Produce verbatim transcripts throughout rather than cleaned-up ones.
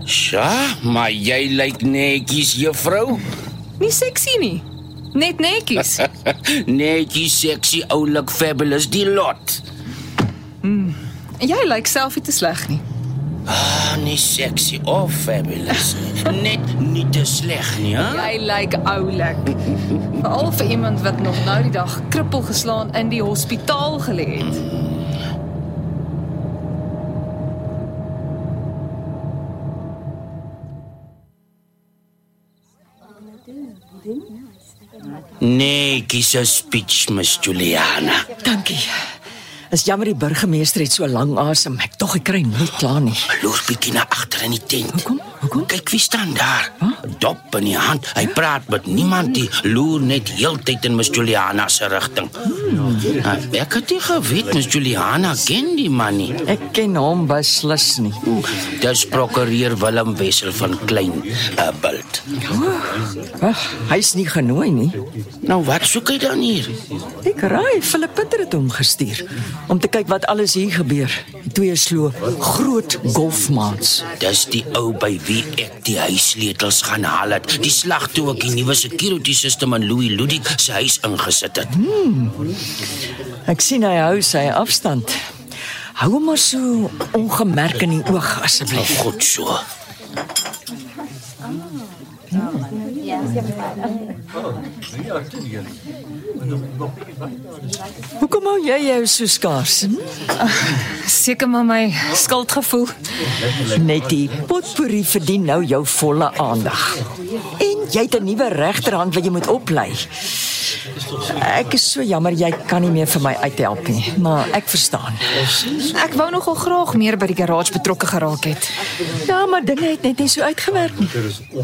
Sja, maar jy lyk netjies, juffrou. Nie seksie nie. Net netjies. Netjies, sexy, oulik, fabulous, die lot. Jy lyk self nie te sleg nie. Ah, nie sexy of fabulous nie. Net nie te sleg nie, hè? Jy lyk oulik. Veral vir iemand wat nog nou die dag krippel geslaan in die hospitaal gelê het. Netjies 'n speech, Miss Juliana. Dankie. Is jammer die burgemeester het so lang asem. Ek tog ek kry nie klaar nie. Loer bietjie na agter in die tent. Hoekom? Hoekom? Kyk wie staan daar. Dop in die hand. Hy praat met niemand, die loer net heeltyd in Miss Juliana se rigting. Hmm. Ek het nie geweet Miss Juliana ken die man nie. Ek ken hom beslis nie. Dis prokureur Willem Wessel van Klein uh, Bult. Ag, hy's nie genooi nie. Nou wat soek hy dan hier? Ek raai Philip Pitter het hom gestuur om te kyk wat alles hier gebeur. Die twee slo groot golfmaats. Dis die ou by wie ek die huissleutels gaan haal het. Die slag toe ek die nuwe security system in Louis Ludik se huis ingesit het. Hmm. Ek sien hy hou sy afstand. Hou hom maar so ongemerk in die oog asseblief. Goed so. Hoekom hou jy jou so skaars? Hm? Seker maar my skuldgevoel. Net die potpourri verdien nou jou volle aandag. En jy het 'n nuwe regterhand wat jy moet oplei. Ek is so jammer jy kan nie meer vir my uithelp nie, maar ek verstaan. Ek wou nogal graag meer by die garage betrokke geraak het. Ja, maar dinge het net nie so uitgewerk nie.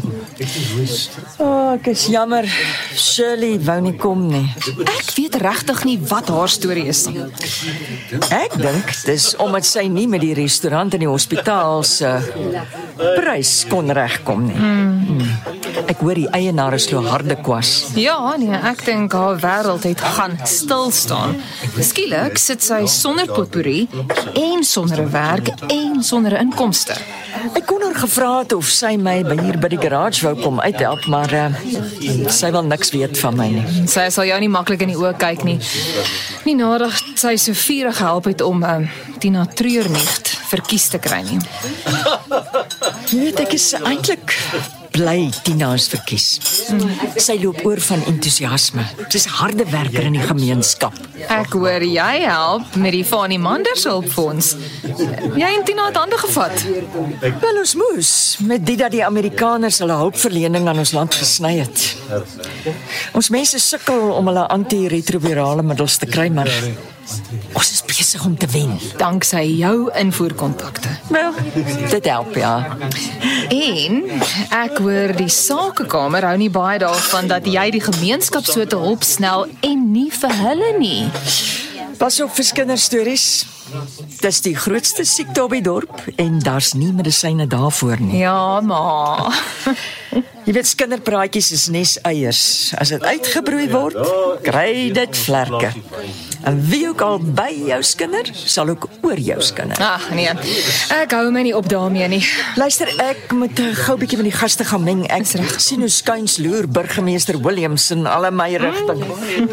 Oh, ek is jammer. Shirley wou nie kom nie. Ek weet regtig nie wat haar storie is nie. Ek dink dis omdat sy nie met die restaurant en die hospitaal se prys kon regkom nie. Hmm. Ek hoor die eienaar is so harde kwas. Ja, nee, ek dink haar wêreld het gaan stil staan. Skielik sit sy sonder potpourri en sonder 'n werk en sonder 'n inkomste. Ek kon haar gevra het of sy my by hier by die garage wou kom uithelp, maar uh, sy wil niks weet van my nie. Sy sal jou nie maklik in die oë kyk nie. Nie nadat sy so vurig gehelp het om uh, Tina Treurnig verkies te kry nie. Jy weet, ek is eintlik bly Tina is verkies. Sy loop oor van entoesiasme. Sy's 'n harde werker in die gemeenskap. Ek hoor jy help met die Fanny Manders hulpfonds. Jy en Tina het hande gevat. Wel, ons moes, met dit dat die Amerikaners hulle hulpverlening aan ons land gesny het. Ons mense sukkel om hulle antiretrovirale middels te kry, maar ons is besig om te wen. Danksy jou invoerkontakte. Wel, dit help, ja. En ek hoor die sakekamer hou nie baie daarvan dat jy die gemeenskap so te hulp snel en nie vir hulle nie. Pas op vir kinderstories. Dis die grootste siekte op die dorp en daar's nie medisyne daarvoor nie. Ja, maar Jy weet, kinderpraatjies is neseiers. As dit uitgebroei word, kry dit vlerke. En wie ook al by jou skinder, sal ook oor jou skinder. Ag nee, ek hou my nie op daarmee nie. Luister, ek moet uh, gou 'n bietjie met die gaste gaan meng. Ek sien hoe skuins loer burgemeester Williamson al in my rigting.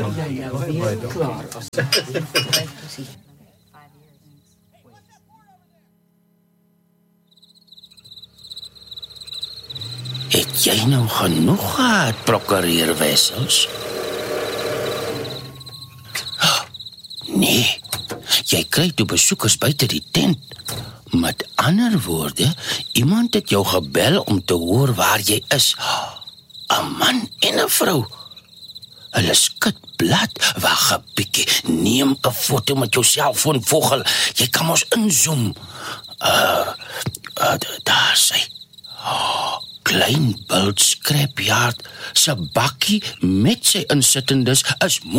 Het jy nou genoeg gehad, prokureur Wessels? Nee, jy kry toe besoekers buite die tent. Met ander woorde, iemand het jou gebel om te hoor waar jy is. 'n Man en 'n vrou. Hulle skud blad, wag 'n bietjie. Neem 'n foto met jou selfoon, vogel. Jy kan mos inzoom. Uh, uh daar sy. Oh, Klein Bult Scrapyard se bakkie met sy insittendes is